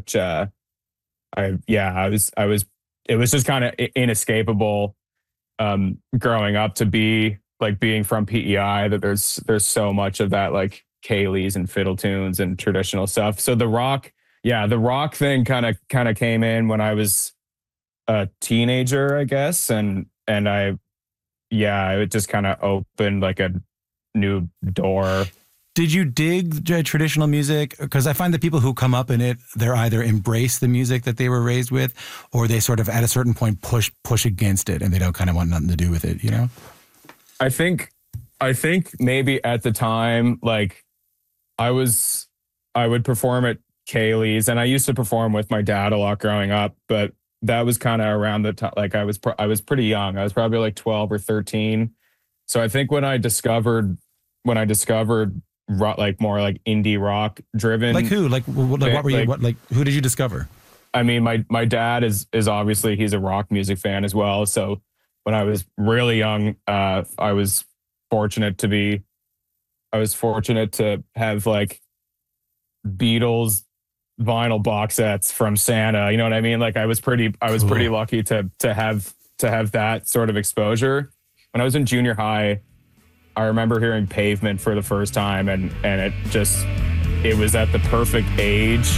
much. It was just kind of inescapable growing up to be like being from PEI that there's so much of that like Kaylee's and fiddle tunes and traditional stuff. So the rock thing kind of came in when I was a teenager, I guess, and it just kind of opened like a new door. Did you dig traditional music? Because I find that people who come up in it, they're either embrace the music that they were raised with, or they sort of at a certain point push against it, and they don't kind of want nothing to do with it, you know? I think maybe at the time, like I would perform at Kaylee's, and I used to perform with my dad a lot growing up, but that was kind of around the time, like I was pretty young. I was probably like 12 or 13. So I think when I discovered rock, like more like indie rock driven. Like who? Like what were you? Like who did you discover? I mean, my dad is obviously, he's a rock music fan as well. So when I was really young, I was fortunate to have like Beatles vinyl box sets from Santa. You know what I mean? Like I was pretty lucky to have that sort of exposure. When I was in junior high, I remember hearing Pavement for the first time, and it was at the perfect age